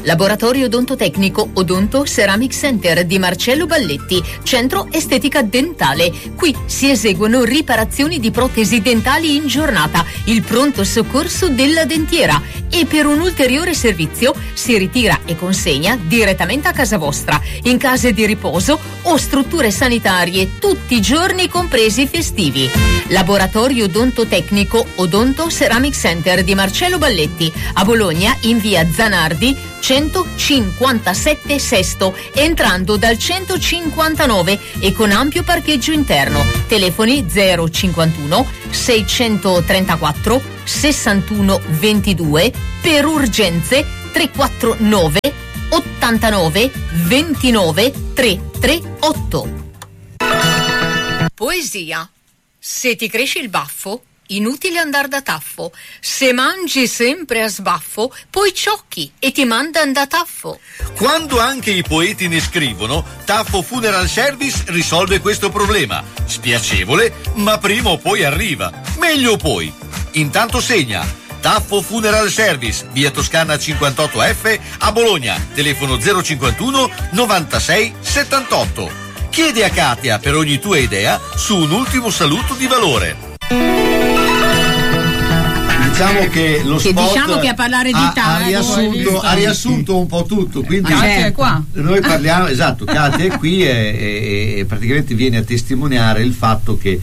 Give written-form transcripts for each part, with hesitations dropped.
Laboratorio odontotecnico Odonto Ceramic Center di Marcello Balletti, centro estetica dentale. Qui si eseguono riparazioni di protesi dentali in giornata, il pronto soccorso della dentiera, e per un ulteriore servizio si ritira e consegna direttamente a casa vostra, in case di riposo o strutture sanitarie, tutti i giorni compresi festivi. Laboratorio odontotecnico Odonto Ceramic Center di Marcello Balletti, a Bologna in via Zanardi 157 Sesto, entrando dal 159 e con ampio parcheggio interno. Telefoni 051 634 61 22, per urgenze 349 89 29 338. Poesia. Se ti cresce il baffo, inutile andar da taffo. Se mangi sempre a sbaffo, poi ciocchi e ti mandan da taffo. Quando anche i poeti ne scrivono, Taffo Funeral Service risolve questo problema. Spiacevole, ma prima o poi arriva. Meglio poi. Intanto segna: Taffo Funeral Service, via Toscana 58F a Bologna, telefono 051 96 78. Chiedi a Katia per ogni tua idea su un ultimo saluto di valore. Diciamo che lo spot che a parlare di ha riassunto un po' tutto, quindi Katia è qua. Noi parliamo, esatto, Katia è qui e praticamente viene a testimoniare il fatto che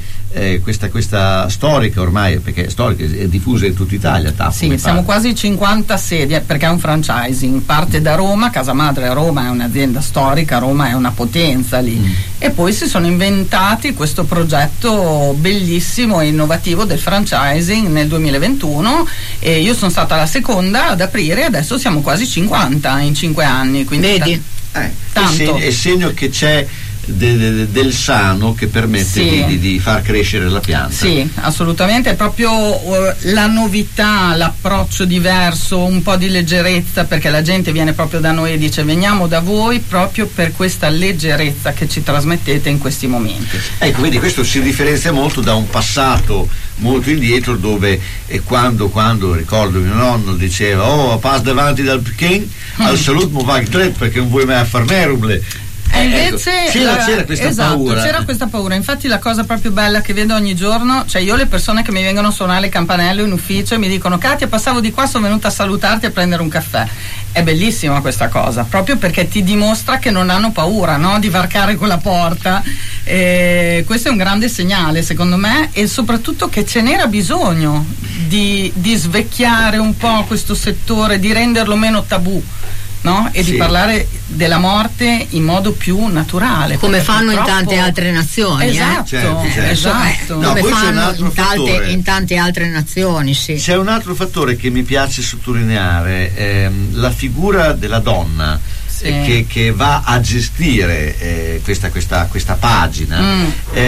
questa storica, ormai, perché è storica, è diffusa in tutta Italia, Taffo. Sì, siamo quasi 50 sedi, perché è un franchising, parte da Roma, casa madre a Roma, è un'azienda storica, Roma è una potenza lì, e poi si sono inventati questo progetto bellissimo e innovativo del franchising nel 2021, e io sono stata la seconda ad aprire, adesso siamo quasi 50 in 5 anni, quindi vedi? Tanto. È segno che c'è del sano che permette di far crescere la pianta. Sì, assolutamente, è proprio la novità, l'approccio diverso, un po' di leggerezza, perché la gente viene proprio da noi e dice: veniamo da voi proprio per questa leggerezza che ci trasmettete in questi momenti. Ecco, vedi, questo si differenzia molto da un passato molto indietro, dove quando ricordo mio nonno diceva: pass davanti dal Pekin al salut mo va perché non vuoi mai far merumle. E invece c'era questa paura. C'era questa paura. Infatti la cosa proprio bella che vedo ogni giorno, cioè io, le persone che mi vengono a suonare le campanelle in ufficio e mi dicono: Katia, passavo di qua, sono venuta a salutarti e a prendere un caffè. È bellissima questa cosa, proprio perché ti dimostra che non hanno paura, no? Di varcare quella porta. Questo è un grande segnale, secondo me, e soprattutto che ce n'era bisogno di svecchiare un po' questo settore, di renderlo meno tabù. No? E di parlare della morte in modo più naturale, come fanno in tante altre nazioni. Esatto. Come fanno in tante altre nazioni. Sì. C'è un altro fattore che mi piace sottolineare, la figura della donna che va a gestire questa pagina,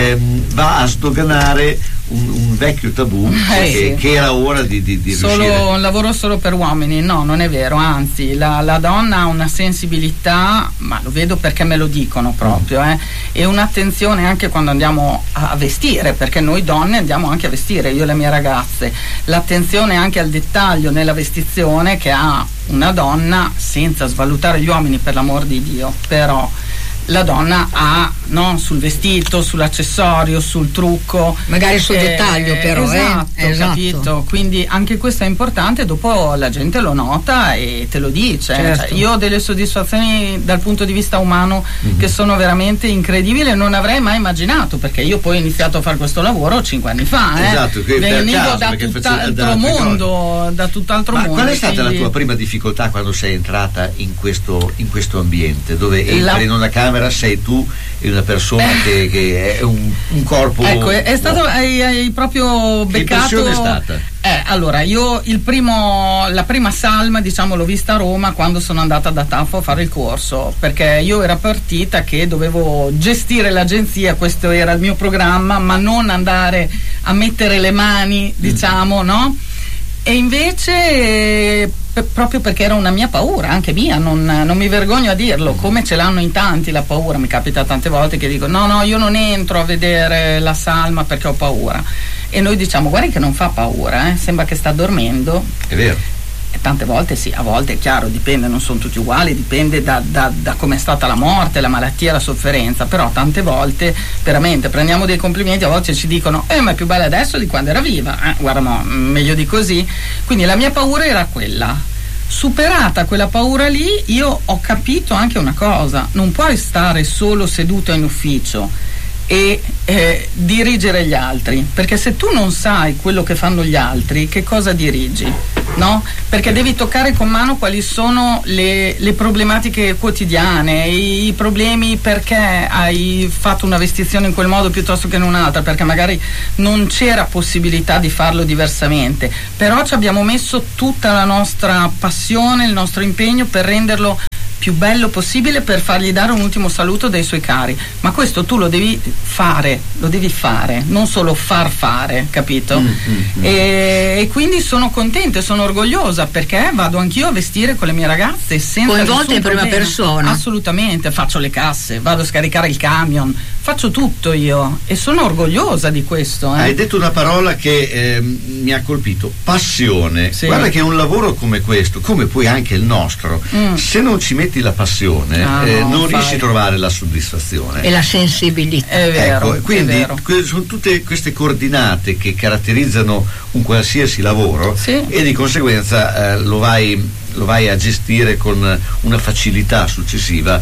va a sdoganare un vecchio tabù che era ora di riuscire. Un lavoro solo per uomini? No, non è vero, anzi la donna ha una sensibilità, ma lo vedo perché me lo dicono proprio, e un'attenzione anche quando andiamo a vestire, perché noi donne andiamo anche a vestire, io e le mie ragazze, l'attenzione anche al dettaglio nella vestizione che ha una donna, senza svalutare gli uomini, per l'amor di Dio, però la donna ha, no, sul vestito, sull'accessorio, sul trucco, magari sul dettaglio, però esatto. Capito? Quindi anche questo è importante, dopo la gente lo nota e te lo dice. Certo. Cioè, io ho delle soddisfazioni dal punto di vista umano che sono veramente incredibili, e non avrei mai immaginato, perché io poi ho iniziato a fare questo lavoro 5 anni fa. Esatto, venivo da tutt'altro mondo, Qual è stata la tua prima difficoltà quando sei entrata in questo ambiente, dove entri in una camera, sei tu e una persona che è un corpo? Ecco, è stato, hai proprio beccato. Che impressione è stata? Allora, io la prima salma, diciamo, l'ho vista a Roma quando sono andata da Taffo a fare il corso, perché io era partita che dovevo gestire l'agenzia, questo era il mio programma, ma non andare a mettere le mani, diciamo, no? E invece proprio perché era una mia paura, anche mia, non mi vergogno a dirlo, come ce l'hanno in tanti la paura. Mi capita tante volte che dico no, io non entro a vedere la salma perché ho paura, e noi diciamo: guardi che non fa paura, sembra che sta dormendo. È vero. E tante volte sì, a volte è chiaro, dipende, non sono tutti uguali, dipende da come è stata la morte, la malattia, la sofferenza, però tante volte veramente prendiamo dei complimenti, a volte ci dicono ma è più bella adesso di quando era viva, guarda, ma meglio di così. Quindi la mia paura era quella. Superata quella paura lì, io ho capito anche una cosa: non puoi stare solo seduto in ufficio e dirigere gli altri, perché se tu non sai quello che fanno gli altri, che cosa dirigi? No? Perché devi toccare con mano quali sono le problematiche quotidiane, i problemi, perché hai fatto una vestizione in quel modo piuttosto che in un'altra, perché magari non c'era possibilità di farlo diversamente, però ci abbiamo messo tutta la nostra passione, il nostro impegno per renderlo più bello possibile, per fargli dare un ultimo saluto dai suoi cari. Ma questo tu lo devi fare, non solo far fare, capito? E quindi sono contenta, sono orgogliosa, perché vado anch'io a vestire con le mie ragazze senza coinvolte in prima persona. Assolutamente, faccio le casse, vado a scaricare il camion, faccio tutto io e sono orgogliosa di questo. Hai detto una parola che mi ha colpito: passione. Sì. Guarda che un lavoro come questo, come poi anche il nostro, se non ci metti la passione, non riesci a trovare la soddisfazione e la sensibilità. È vero, ecco, quindi è vero. Sono tutte queste coordinate che caratterizzano un qualsiasi lavoro, sì. E di conseguenza lo vai a gestire con una facilità successiva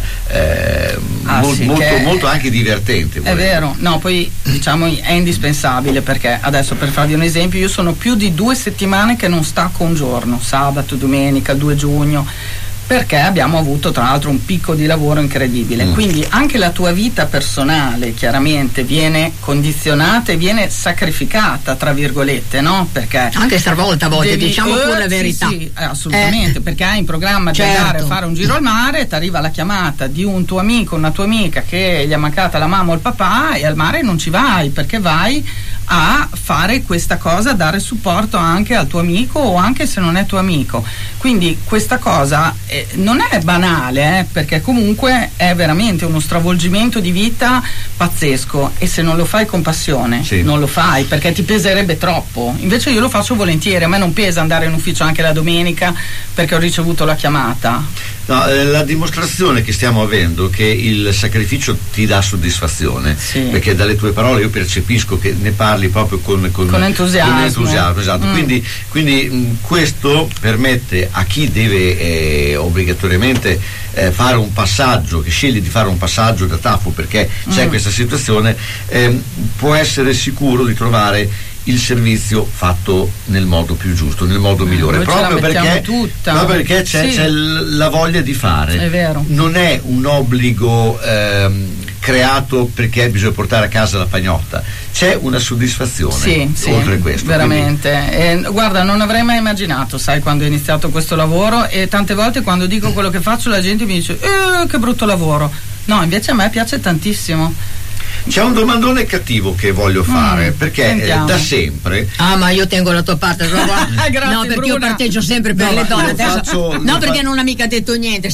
molto anche divertente. È vero, no, poi diciamo è indispensabile, perché adesso, per farvi un esempio, io sono più di 2 settimane che non stacco un giorno, sabato, domenica, 2 giugno, perché abbiamo avuto tra l'altro un picco di lavoro incredibile. Quindi anche la tua vita personale chiaramente viene condizionata e viene sacrificata, tra virgolette, no? Perché anche stavolta a volte diciamo pure la verità. Sì, assolutamente, perché hai in programma di andare a fare un giro al mare, ti arriva la chiamata di un tuo amico, una tua amica che gli è mancata la mamma o il papà, e al mare non ci vai, perché vai a fare questa cosa, dare supporto anche al tuo amico, o anche se non è tuo amico. Quindi questa cosa non è banale, perché comunque è veramente uno stravolgimento di vita pazzesco, e se non lo fai con passione, sì, non lo fai, perché ti peserebbe troppo. Invece io lo faccio volentieri, a me non pesa andare in ufficio anche la domenica perché ho ricevuto la chiamata. No, la dimostrazione che stiamo avendo che il sacrificio ti dà soddisfazione, sì, perché dalle tue parole io percepisco che ne parli proprio con entusiasmo, esatto. Quindi questo permette a chi deve obbligatoriamente fare un passaggio, che sceglie di fare un passaggio da TAFO perché c'è questa situazione, può essere sicuro di trovare il servizio fatto nel modo più giusto, nel modo migliore, proprio perché c'è la voglia di fare. È vero. Non è un obbligo creato perché bisogna portare a casa la pagnotta, c'è una soddisfazione oltre questo. Veramente. Guarda, non avrei mai immaginato, sai, quando ho iniziato questo lavoro, e tante volte quando dico quello che faccio la gente mi dice che brutto lavoro. No, invece a me piace tantissimo. C'è un domandone cattivo che voglio fare, perché da sempre. Ma io tengo la tua parte. Grazie, no, perché Bruna. io parteggio sempre per le donne. Perché non ha mica detto niente,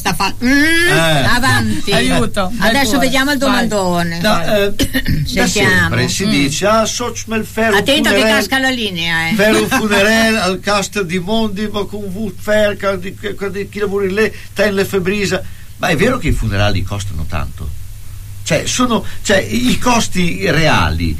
avanti. Aiuto. Adesso vediamo il domandone. Da sempre si dice attenta che casca la linea. Per un funerale al Castel di Mondi, ma con chi lavora lì, ten le febbrisa. Ma è vero che i funerali costano tanto? Cioè i costi reali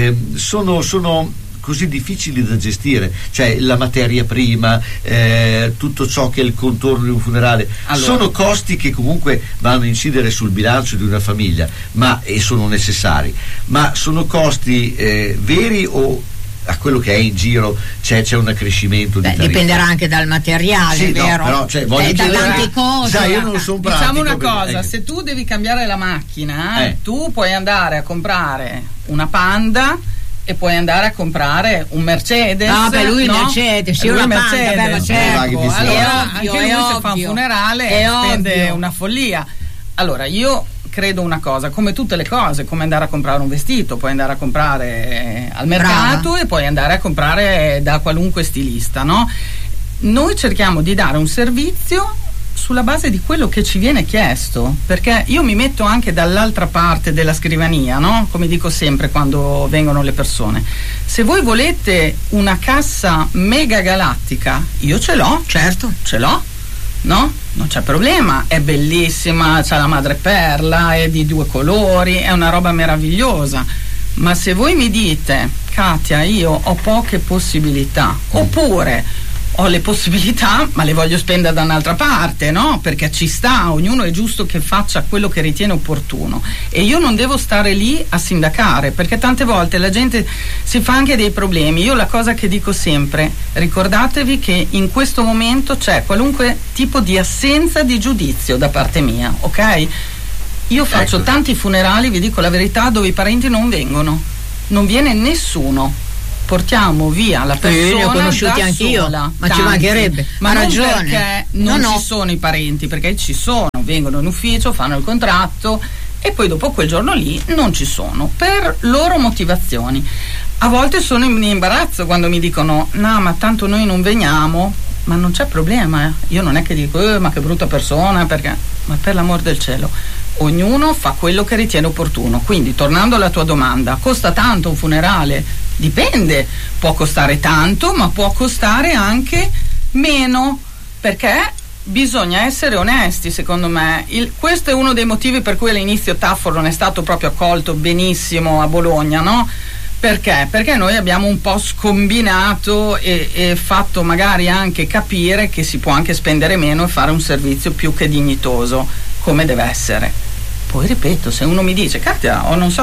sono così difficili da gestire, cioè la materia prima, tutto ciò che è il contorno di un funerale, sono costi che comunque vanno a incidere sul bilancio di una famiglia, e sono necessari, ma sono costi veri, o a quello che è in giro c'è un accrescimento di tariffa? Dipenderà anche dal materiale, vero? Però, da tante cose. Sai, io non sono pratico. Diciamo una cosa, se tu devi cambiare la macchina, tu puoi andare a comprare una Panda e puoi andare a comprare un Mercedes. Lui Mercedes, io la Panda, certo. Allora, anche lui se fa un funerale spende una follia. Allora, io credo una cosa, come tutte le cose, come andare a comprare un vestito, puoi andare a comprare al mercato e puoi andare a comprare da qualunque stilista, no? Noi cerchiamo di dare un servizio sulla base di quello che ci viene chiesto, perché io mi metto anche dall'altra parte della scrivania, no? Come dico sempre quando vengono le persone, se voi volete una cassa mega galattica, io ce l'ho, certo, ce l'ho, no? Non c'è problema, è bellissima, c'ha la madreperla, è di 2 colori, è una roba meravigliosa, ma se voi mi dite: Katia, io ho poche possibilità, oppure ho le possibilità ma le voglio spendere da un'altra parte, no? Perché ci sta, ognuno è giusto che faccia quello che ritiene opportuno, e io non devo stare lì a sindacare, perché tante volte la gente si fa anche dei problemi. Io la cosa che dico sempre: ricordatevi che in questo momento c'è qualunque tipo di assenza di giudizio da parte mia, ok? Io faccio tanti funerali, vi dico la verità, dove i parenti non vengono, non viene nessuno, portiamo via la persona. Li ho conosciuti anch'io, ma tanti, ci mancherebbe, ma ha ragione, perché non ci sono i parenti, perché ci sono, vengono in ufficio, fanno il contratto e poi dopo quel giorno lì non ci sono per loro motivazioni. A volte sono in imbarazzo quando mi dicono: no, ma tanto noi non veniamo. Ma non c'è problema, io non è che dico ma che brutta persona, perché, ma per l'amor del cielo, ognuno fa quello che ritiene opportuno. Quindi, tornando alla tua domanda, costa tanto un funerale? Dipende, può costare tanto, ma può costare anche meno, perché bisogna essere onesti, secondo me. Questo è uno dei motivi per cui all'inizio Taffo non è stato proprio accolto benissimo a Bologna, no? Perché? Perché noi abbiamo un po' scombinato e fatto magari anche capire che si può anche spendere meno e fare un servizio più che dignitoso, come deve essere. Poi ripeto, se uno mi dice: Katia, non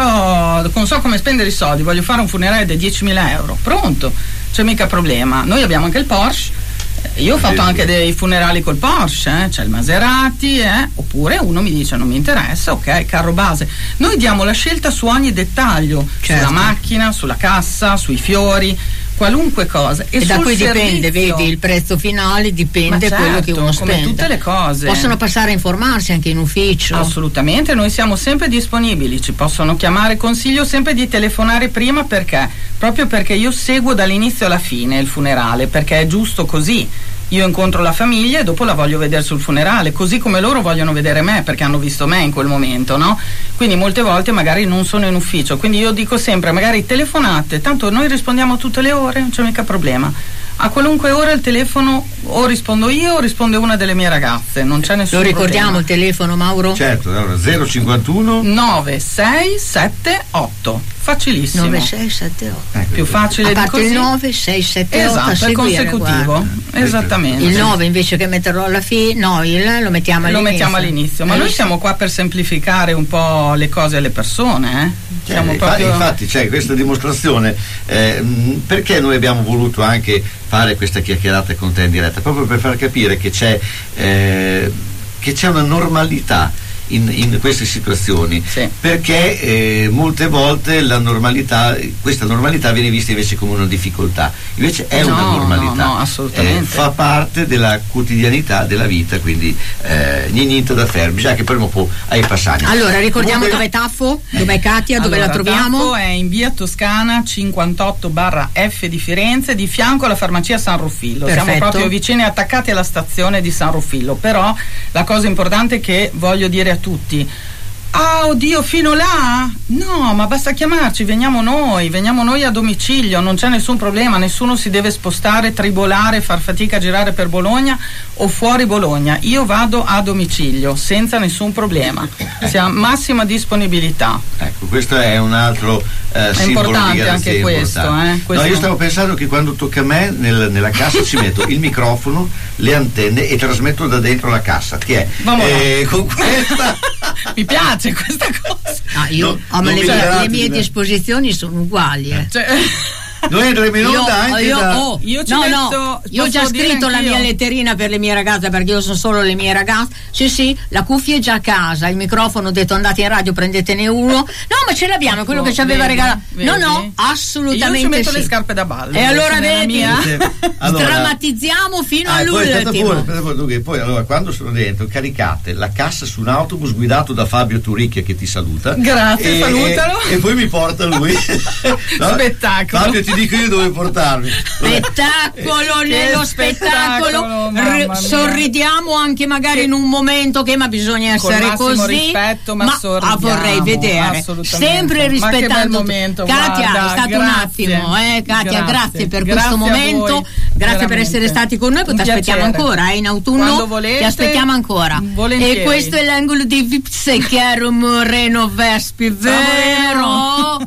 so come spendere i soldi, voglio fare un funerale di 10.000 euro, pronto, c'è mica problema. Noi abbiamo anche il Porsche, io ho fatto anche dei funerali col Porsche, c'è il Maserati, oppure uno mi dice: non mi interessa, ok, carro base. Noi diamo la scelta su ogni dettaglio, certo, sulla macchina, sulla cassa, sui fiori, qualunque cosa, e da cui servizio, dipende, vedi, il prezzo finale dipende, certo, quello che uno spende, come tutte le cose. Possono passare a informarsi anche in ufficio? Assolutamente, noi siamo sempre disponibili, ci possono chiamare. Consiglio sempre di telefonare prima, perché proprio perché io seguo dall'inizio alla fine il funerale, perché è giusto così. Io incontro la famiglia e dopo la voglio vedere sul funerale, così come loro vogliono vedere me, perché hanno visto me in quel momento, no? Quindi molte volte magari non sono in ufficio, quindi io dico sempre: magari telefonate, tanto noi rispondiamo tutte le ore, non c'è mica problema. A qualunque ora il telefono o rispondo io o risponde una delle mie ragazze, non c'è nessun problema. Lo ricordiamo il telefono, Mauro? Certo, allora 051 9678, facilissimo. 9678. Più facile di così. A parte il 9678, esatto, è consecutivo. Esattamente. Il 9 invece che metterlo alla fine, no, lo mettiamo all'inizio. Lo mettiamo all'inizio, ma noi siamo qua per semplificare un po' le cose alle persone, Siamo proprio... Infatti c'è questa dimostrazione, perché noi abbiamo voluto anche fare questa chiacchierata con te in diretta, proprio per far capire che c'è una normalità in queste situazioni, sì, perché molte volte questa normalità viene vista invece come una difficoltà, invece è una normalità, no, assolutamente. Fa parte della quotidianità della vita, quindi niente da fare, bisogna che prima o poi ai passaggi. Allora ricordiamo dov'è Taffo, dov'è Katia, dove la troviamo? Taffo è in via Toscana 58/F di Firenze, di fianco alla farmacia San Ruffillo. Perfetto. Siamo proprio vicini, attaccati alla stazione di San Ruffillo. Però la cosa importante che voglio dire a tutti: ah, oddio, fino là? No, ma basta chiamarci, veniamo noi a domicilio, non c'è nessun problema, nessuno si deve spostare, tribolare, far fatica a girare per Bologna o fuori Bologna. Io vado a domicilio senza nessun problema, siamo massima disponibilità. Ecco, questo è un altro è simbolo importante di garanzia, anche questo, No, io stavo pensando che quando tocca a me nella cassa ci metto il microfono, le antenne e trasmetto da dentro la cassa. Ti è? Con questa mi piace questa cosa. Le mie disposizioni sono uguali. Noi andremo in onda anche io ho già scritto la mia letterina per le mie ragazze, perché io sono solo le mie ragazze. Sì, la cuffia è già a casa, il microfono ho detto andate in radio, prendetene uno. No, ma ce l'abbiamo, quello che ci aveva regalato. No, assolutamente. Io ci metto le scarpe da ballo. E allora vedi, drammatizziamo fino all'ultimo. Poi allora quando sono dentro caricate la cassa su un autobus guidato da Fabio Turicchia, che ti saluta. Grazie, salutalo. E poi mi porta lui. Spettacolo. Fabio, ti dico io dove portarmi. Spettacolo nello spettacolo. Sorridiamo anche magari in un momento che ma bisogna essere così. Rispetto, ma vorrei vedere sempre rispettando. Katia, è stato un attimo, Katia, grazie per questo momento, grazie per essere stati con noi. Poi ti aspettiamo ancora in autunno, ti aspettiamo ancora. Volentieri. E questo è l'angolo di Vips, Chiaro Moreno Vespi, vero?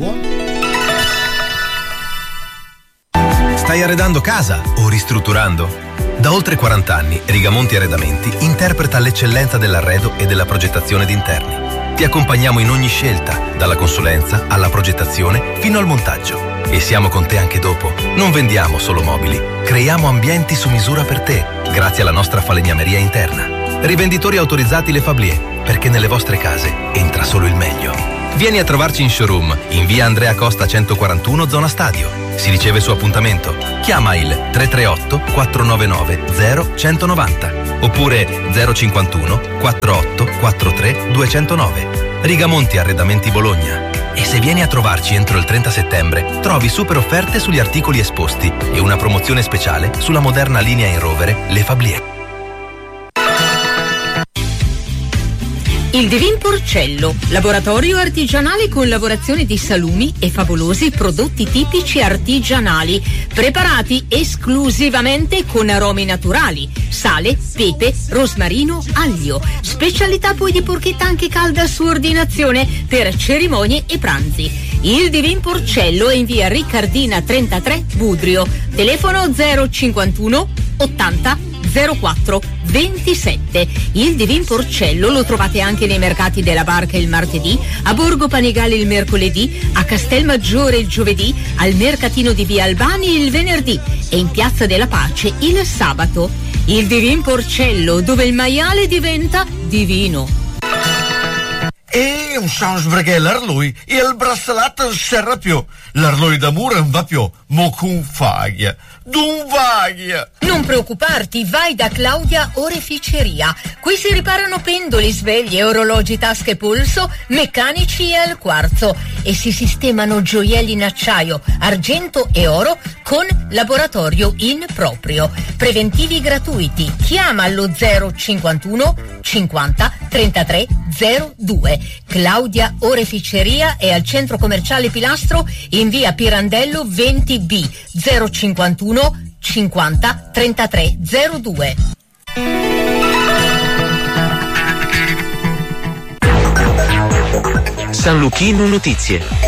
Stai arredando casa o ristrutturando? Da oltre 40 anni Rigamonti Arredamenti interpreta l'eccellenza dell'arredo e della progettazione d'interni. Ti accompagniamo in ogni scelta, dalla consulenza alla progettazione fino al montaggio. E siamo con te anche dopo. Non vendiamo solo mobili, creiamo ambienti su misura per te, grazie alla nostra falegnameria interna. Rivenditori autorizzati Le Fablier, perché nelle vostre case entra solo il meglio. Vieni a trovarci in showroom, in via Andrea Costa 141, zona Stadio. Si riceve su appuntamento. Chiama il 338 499 0190 oppure 051 48 43 209. Rigamonti Arredamenti Bologna. E se vieni a trovarci entro il 30 settembre, trovi super offerte sugli articoli esposti e una promozione speciale sulla moderna linea in rovere Le Fablier. Il Divin Porcello, laboratorio artigianale con lavorazione di salumi e favolosi prodotti tipici artigianali, preparati esclusivamente con aromi naturali, sale, pepe, rosmarino, aglio. Specialità poi di porchetta anche calda su ordinazione per cerimonie e pranzi. Il Divin Porcello è in via Riccardina 33, Budrio. Telefono 051 80 04 27. Il Divin Porcello lo trovate anche nei mercati della Barca il martedì, a Borgo Panigale il mercoledì, a Castelmaggiore il giovedì, al mercatino di via Albani il venerdì e in Piazza della Pace il sabato. Il Divin Porcello, dove il maiale diventa divino. E un sans perché l'arlui e il braccialetto non serra più. L'arlui d'amore non va più, mo con faglia. D'un vaglia. Non preoccuparti, vai da Claudia Oreficeria. Qui si riparano pendoli, sveglie, orologi, tasche, polso, meccanici e al quarzo e si sistemano gioielli in acciaio, argento e oro con laboratorio in proprio. Preventivi gratuiti. Chiama allo 051 50 33 02. Claudia Oreficeria è al centro commerciale Pilastro in via Pirandello 20B 051 50 33 02. San Luchino Notizie.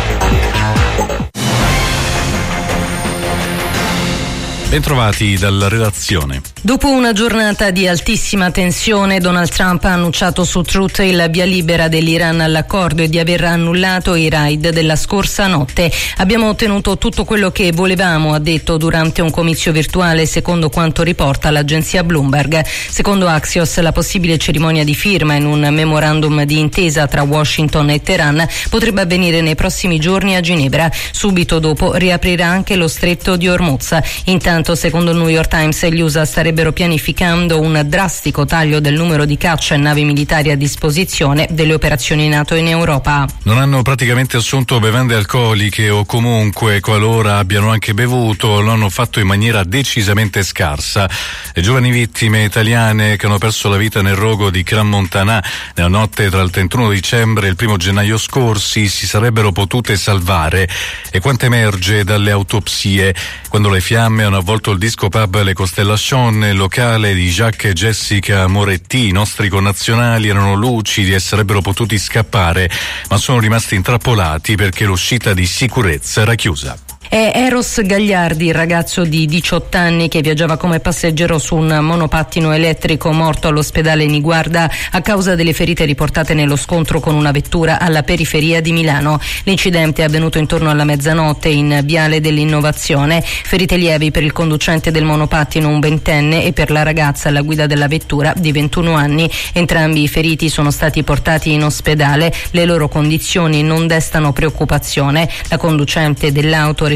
Bentrovati dalla redazione. Dopo una giornata di altissima tensione, Donald Trump ha annunciato su Truth il via libera dell'Iran all'accordo e di aver annullato i raid della scorsa notte. Abbiamo ottenuto tutto quello che volevamo, ha detto durante un comizio virtuale, secondo quanto riporta l'agenzia Bloomberg. Secondo Axios, la possibile cerimonia di firma in un memorandum di intesa tra Washington e Teheran potrebbe avvenire nei prossimi giorni a Ginevra. Subito dopo riaprirà anche lo stretto di Hormuz. Intanto, secondo il New York Times, gli USA starebbero pianificando un drastico taglio del numero di caccia e navi militari a disposizione delle operazioni NATO in Europa. Non hanno praticamente assunto bevande alcoliche o comunque, qualora abbiano anche bevuto, lo hanno fatto in maniera decisamente scarsa. Le giovani vittime italiane che hanno perso la vita nel rogo di Crans-Montana nella notte tra il 31 dicembre e il 1 gennaio scorsi si sarebbero potute salvare. E quanto emerge dalle autopsie, quando le fiamme hanno avvolto il disco pub Le Constellation, il locale di Jacques e Jessica Moretti, i nostri connazionali erano lucidi e sarebbero potuti scappare, ma sono rimasti intrappolati perché l'uscita di sicurezza era chiusa. È Eros Gagliardi, il ragazzo di 18 anni che viaggiava come passeggero su un monopattino elettrico, morto all'ospedale Niguarda a causa delle ferite riportate nello scontro con una vettura alla periferia di Milano. L'incidente è avvenuto intorno alla mezzanotte in Viale dell'Innovazione. Ferite lievi per il conducente del monopattino, un ventenne, e per la ragazza alla guida della vettura di 21 anni. Entrambi i feriti sono stati portati in ospedale. Le loro condizioni non destano preoccupazione. La conducente dell'auto risulta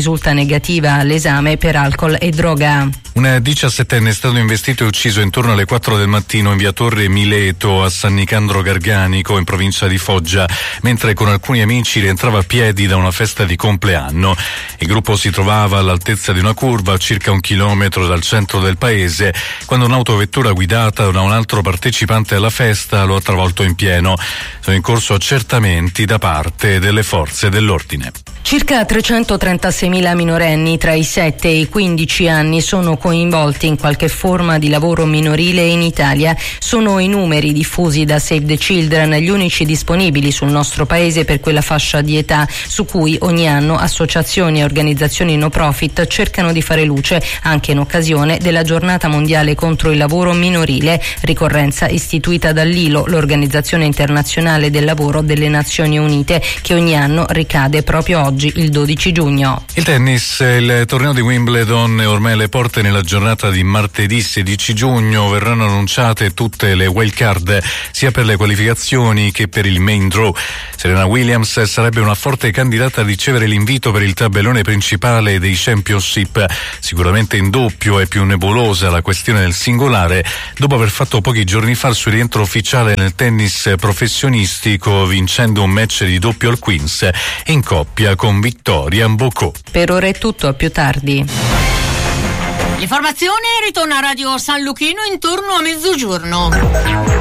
risulta negativa all'esame per alcol e droga. Un 17enne è stato investito e ucciso intorno alle 4 del mattino in via Torre Mileto a San Nicandro Garganico in provincia di Foggia, mentre con alcuni amici rientrava a piedi da una festa di compleanno. Il gruppo si trovava all'altezza di una curva a circa 1 chilometro dal centro del paese quando un'autovettura guidata da un altro partecipante alla festa lo ha travolto in pieno. Sono in corso accertamenti da parte delle forze dell'ordine. Circa 336.000 minorenni tra i 7 e i 15 anni sono coinvolti in qualche forma di lavoro minorile in Italia. Sono i numeri diffusi da Save the Children, gli unici disponibili sul nostro paese per quella fascia di età, su cui ogni anno associazioni e organizzazioni no profit cercano di fare luce, anche in occasione della Giornata Mondiale contro il lavoro minorile, ricorrenza istituita dall'ILO, l'Organizzazione Internazionale del Lavoro delle Nazioni Unite, che ogni anno ricade proprio oggi, il 12 giugno. Il tennis, il torneo di Wimbledon è ormai alle porte. Nella giornata di martedì 16 giugno verranno annunciate tutte le wild card, sia per le qualificazioni che per il main draw. Serena Williams sarebbe una forte candidata a ricevere l'invito per il tabellone principale dei Championship. Sicuramente in doppio è più nebulosa la questione del singolare, dopo aver fatto pochi giorni fa il suo rientro ufficiale nel tennis professionistico, vincendo un match di doppio al Queens in coppia con Victoria Mboko. Per ora è tutto, a più tardi. L'informazione ritorna a Radio San Luchino intorno a mezzogiorno.